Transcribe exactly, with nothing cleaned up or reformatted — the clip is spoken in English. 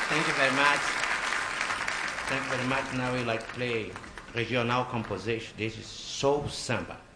Thank you very much. Thank you very much. Now we like to play regional composition. This is Soul Samba.